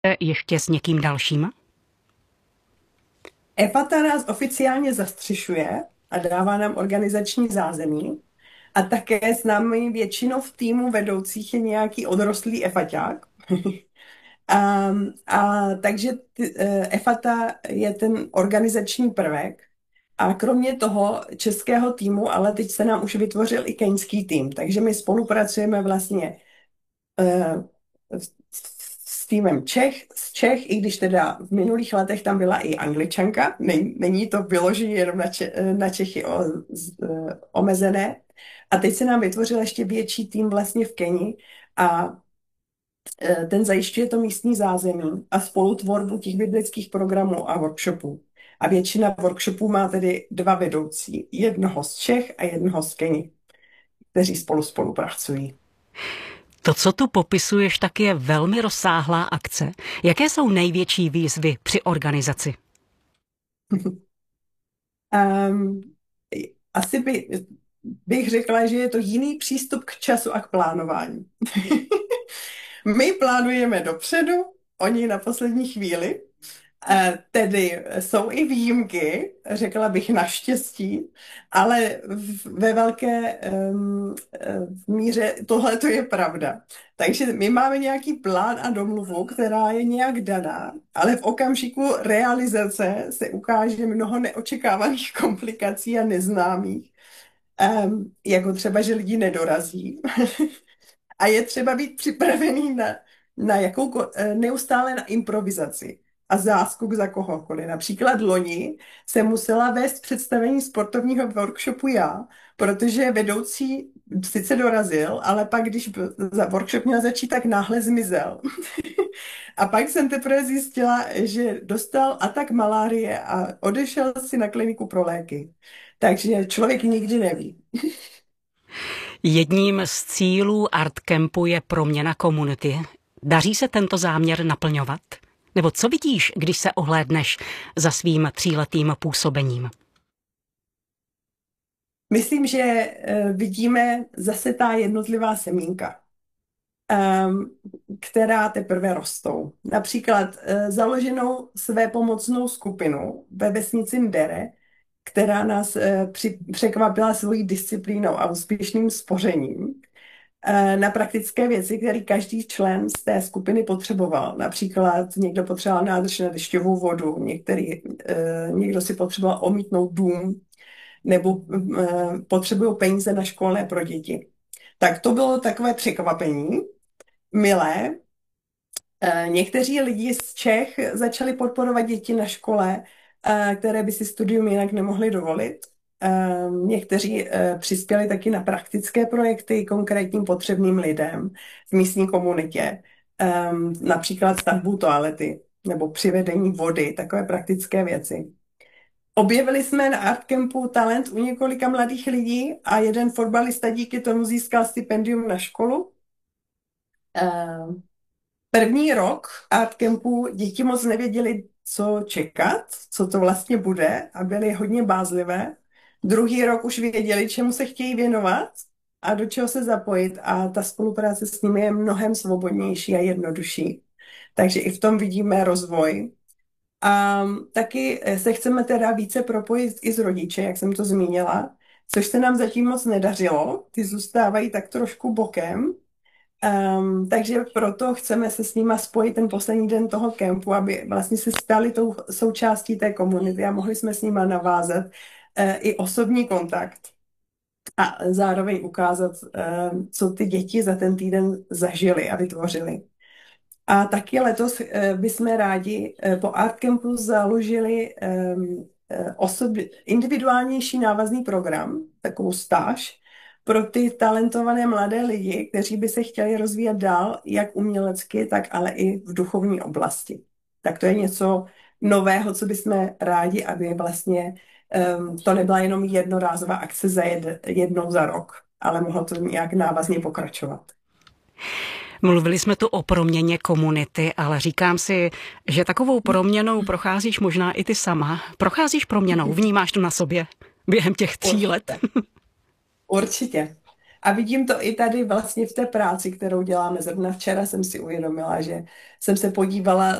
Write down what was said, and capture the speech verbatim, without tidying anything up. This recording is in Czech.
ještě s někým dalším? EFATA nás oficiálně zastřešuje a dává nám organizační zázemí. A také s námi většinou v týmu vedoucích je nějaký odrostlý EFAťák. a, a takže ty, eh, EFATA je ten organizační prvek. A kromě toho českého týmu, ale teď se nám už vytvořil i keňský tým, takže my spolupracujeme vlastně uh, s týmem Čech, z Čech, i když teda v minulých letech tam byla i Angličanka, není, není to vyloženě jenom na, Če, na Čechy o, z, uh, omezené. A teď se nám vytvořil ještě větší tým vlastně v Keni a uh, ten zajišťuje to místní zázemí a spolutvorbu těch biblických programů a workshopů. A většina workshopů má tedy dva vedoucí, jednoho z Čech a jednoho z Keni, kteří spolu spolupracují. To, co tu popisuješ, tak je velmi rozsáhlá akce. Jaké jsou největší výzvy při organizaci? um, asi by, bych řekla, že je to jiný přístup k času a k plánování. My plánujeme dopředu, oni na poslední chvíli. Tedy jsou i výjimky, řekla bych naštěstí, ale ve velké um, míře tohle to je pravda. Takže my máme nějaký plán a domluvu, která je nějak daná, ale v okamžiku realizace se ukáže mnoho neočekávaných komplikací a neznámých. Um, jako třeba, že lidi nedorazí. A je třeba být připravený na, na jakou, neustále na improvizaci a záskok za kohokoliv. Například loni jsem musela vést představení sportovního workshopu já, protože vedoucí sice dorazil, ale pak, když za workshop měl začít, tak náhle zmizel. A pak jsem teprve zjistila, že dostal atak malárie a odešel si na kliniku pro léky. Takže člověk nikdy neví. Jedním z cílů Art Campu je proměna komunity. Daří se tento záměr naplňovat? Nebo co vidíš, když se ohlédneš za svým tříletým působením? Myslím, že vidíme zase ta jednotlivá semínka, která teprve rostou. Například založenou své pomocnou skupinu ve vesnici Ndere, která nás při, překvapila svojí disciplínou a úspěšným spořením na praktické věci, které každý člen z té skupiny potřeboval. Například někdo potřeboval nádrž na dešťovou vodu, některý, někdo si potřeboval omítnout dům, nebo potřebují peníze na školné pro děti. Tak to bylo takové překvapení, milé. Někteří lidi z Čech začali podporovat děti na škole, které by si studium jinak nemohli dovolit. Někteří přispěli taky na praktické projekty konkrétním potřebným lidem v místní komunitě, například stavbu toalety nebo přivedení vody, takové praktické věci. Objevili jsme na Art Campu talent u několika mladých lidí a jeden fotbalista díky tomu získal stipendium na školu. První rok Art Campu děti moc nevěděli, co čekat, co to vlastně bude a byly hodně bázlivé. Druhý rok už věděli, čemu se chtějí věnovat a do čeho se zapojit a ta spolupráce s nimi je mnohem svobodnější a jednodušší. Takže i v tom vidíme rozvoj. A taky se chceme teda více propojit i s rodiči, jak jsem to zmínila, což se nám zatím moc nedařilo. Ty zůstávají tak trošku bokem. Um, takže proto chceme se s nima spojit ten poslední den toho kempu, aby vlastně se stali tou součástí té komunity a mohli jsme s nima navázat uh, i osobní kontakt a zároveň ukázat, uh, co ty děti za ten týden zažili a vytvořili. A taky letos uh, bychom rádi uh, po Art Campu založili um, osob, individuálnější návazný program, takovou stáž, pro ty talentované mladé lidi, kteří by se chtěli rozvíjet dál, jak umělecky, tak ale i v duchovní oblasti. Tak to je něco nového, co bychom rádi, aby vlastně um, to nebyla jenom jednorázová akce za jed, jednou za rok, ale mohlo to nějak návazně pokračovat. Mluvili jsme tu o proměně komunity, ale říkám si, že takovou proměnou procházíš možná i ty sama. Procházíš proměnou, vnímáš to na sobě během těch tří Určitě. let? Určitě. A vidím to i tady vlastně v té práci, kterou děláme. Zrovna včera jsem si uvědomila, že jsem se podívala